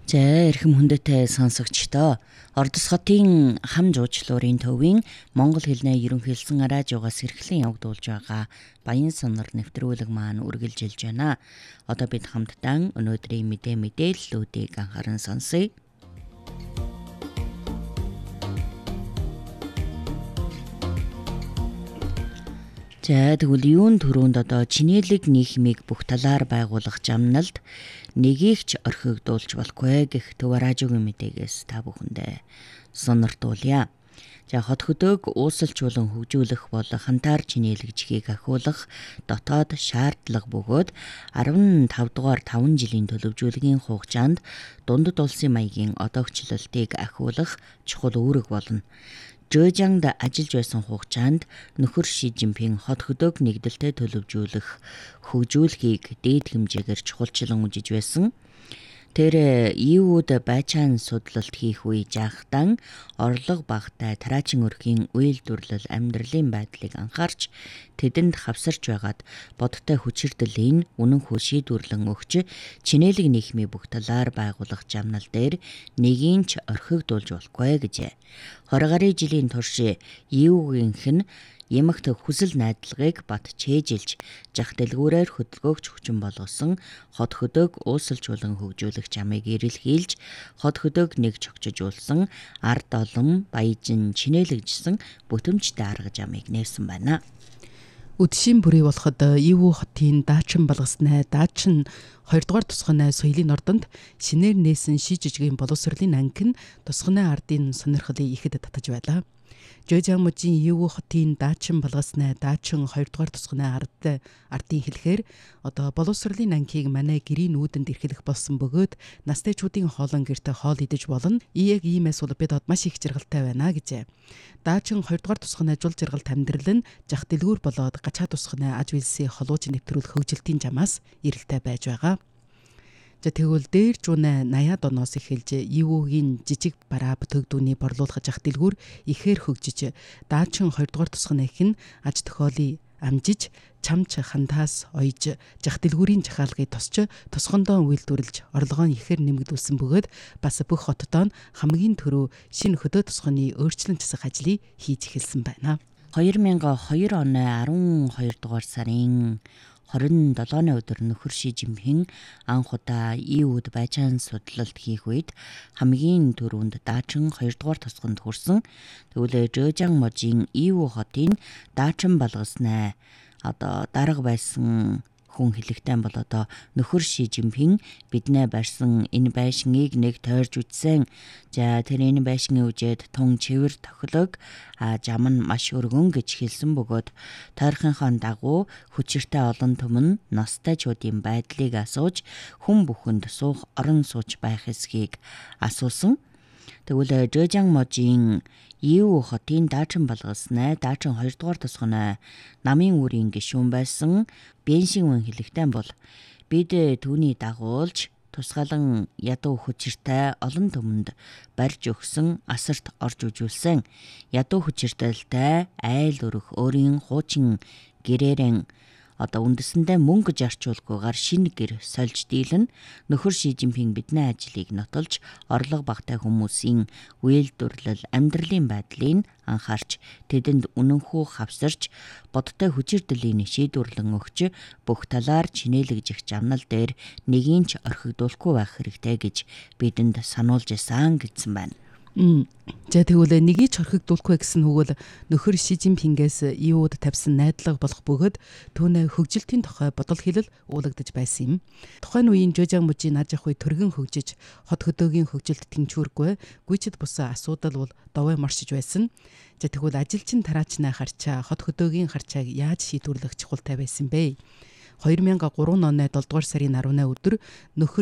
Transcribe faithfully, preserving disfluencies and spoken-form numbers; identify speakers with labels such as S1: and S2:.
S1: За эрхэм хүндэтэй сонсогчдоо Ордос хотын хам жуучлуурын төвийн Монгол хэлний ерөнхийлсэн радиогоос эрхлэн явагдуулж байгаа Баян сонор нэвтрүүлэг маань үргэлжилж байна. Одоо бид хамтдаа өнөөдрийн мэдээ мэдээллүүдийг анхааран сонсъё. За тэгвэл юун түрүүнд одоо чинэлэг нийгмийг бүх талаар байгуулах жамналд нэгийг ч орхигдуулж болохгүй гэх төв радиогийн мэдээгээс та бүхэндээ сонирдуулъя. За хот хөдөг уусалжуулан хөгжүүлэх бол хантаар чинэлэгжихийг ахиулах дотоод шаардлага бөгөөд арван тав дугаар таван жилийн төлөвжүүлгийн хугацаанд дундад улсын маягийн одоогчлолтыг ахиулах чухал үүрэг болно. Жожинд ажиллаж байсан хугацаанд нөхөр Ши Жинпин хот хөдөг нэгдэлтэй төлөвжүүлэх хөгжүүлэхийг дээд хэмжээгээр чухалчлан үзэж байсан. Тэр и юуд байцаан судлалт хийх үе жаахтан орлого багтай тараачин өрхийн үйлдвэрлэл амьдралын байдлыг анхаарч тэдэнд хавсарч байгаад бодтой хүчирдэлийн үнэн хөө шийдвэрлэн өгч чинэлэг нийгмийн бүх талаар байгуулах жамнал дээр нэгийн ч орхигдуулж болохгүй гэжээ. Хорь гарын жилийн турш и юугийнх нь Ямагт хүсэл найдлагыг бат чээжилж жах дэлгүүрээр хөдөлгөөгч хүчин болгосон хот хөдөг уусалжуулан хөгжүүлэх жамыг ирэлхийлж хот хөдөг нэг чогчжуулсан ард олон баяжин чинэлэгжсэн бүтэмжтэй арга жамыг нээсэн байна.
S2: Үдшийн бүрий болоход Ивүү хотын даачхан балгаснай даачхан хоёрдугаар тусганы соёлын ордонд шинээр нээсэн Ши жижигэн боловсролын анхин тусганы ардын сонирхлыг ихэд татаж байлаа. Жожиамжийн Ивүү хотын даачхан балгаснай даачхан хоёрдугаар тусганы ард ардын хэлэхээр одоо боловсролын анхийг манай гэрийн нүүдэнд эрхлэх болсон бөгөөд настайчуудын хоолон гэрте хоол идэж болно. И яг иймээс бол бидод маш их жаргалтай байна гэжээ. Даачхан хоёрдугаар тусганы жул жаргалт амьдрал нь жах дэлгүүр болоод гачаа тусганы аж үйлсийн холууж нэвтрүүлэх хөгжилтийн жамаас эрэлтэй байж байгаа. За тэгвэл дээр жуунаа наяад оноос эхэлж Ивүүгийн жижиг бараа бүтэгдүүний борлуулах жах дэлгүүр ихээр хөгжиж даачхан хоёрдугаар тусганы их нь аж тохиолыг амжиж чамч хандаас ойж жах дэлгүүрийн жахаалгыг тосч тусгандоо үйлдвэрлэж орлогоо ихээр нэмэгдүүлсэн бөгөөд бас бүх хотдоо хамгийн түрүү шинэ хөдөө тусганы өөрчлөн засах ажлыг хийж эхэлсэн байна.
S1: хоёр мянган хоёр оны арван хоёр дугаар сарын хорин долооны өдөр нөхөр Ши Жинпин анх удаа и юуд байцаан судлалт хийх үед хамгийн түрүүнд даачхан хоёрдугаар тусганд хүрсэн. Тэгвэл Жожиамжийн и юу хотын даачхан балгаснай одоо дарга байсан хүн хэлэхтэй бол одоо нөхөр Ши Жинпин биднээ барьсан энэ байшиныг нэг тойрж үтсэн. За тэр энэ байшингийн үжээд тун чивэр тохилог а жам нь маш өргөн гэж хэлсэн бөгөөд тойрхынхон дагуу хүчиртэй олон түмэн настайчуудын байдлыг асууж хүн бүхэнд суух орон сууч байх эсхийг асуусан. Тэгвэл Жожиамжийн и юу хотын даачхан балгаснай даачхан хоёрдугаар тусганы намын үрийн гишүүн байсан Беншин хүн хэлэхтэй бол бид түүний дагуулж тусгаалan ядуу хүчиртэй олон түмэнд барьж өгсөн асарт орж үжүүлсэн. Ядуу хүчиртэйлтэй айл өрөх өөрийн хуучин гэрээрэн одоо үндэсэндээ мөнгө зарчуулгүйгээр шинэ гэр сольж дийлэн нөхөр Ши Жинпин бидний ажлыг нотолж орлого багтай хүмүүсийн үйлдвэрлэл амьдралын байдлыг анхаарч тэдэнд үнэнхүү хавсарч бодтой хүчирдэлийн шийдвэрлэн өгч бүх талаар чинэлэгжих жамнал дээр нэгийн ч орхигдуулахгүй байх хэрэгтэй гэж бидэнд сануулж исэн гэсэн байна.
S2: За тэгвэл нэгийг ч орхигдуулахгүй гэсэн үг бол нөхөр Ши Жинпингээс и юуд тавьсан найдлага болох бөгөөд түүнээ хөгжилтийн тухай бодол хэлэл уулагдаж байсан юм. Тухайн үеийн Жожиамжийн аж ахуй төргөн хөгжиж хот хөдөөгийн хөгжилт тэнцвэргүй гүйцэд бус асуудал бол довой маршиж байсан. За тэгвэл ажилчин тараачнаа харчаа хот хөдөөгийн харчааг яаж шийдвэрлэх чухалтай байсан бэ? хоёр мянган гурван оны долдугаар сарын арваны өдөр нөхөр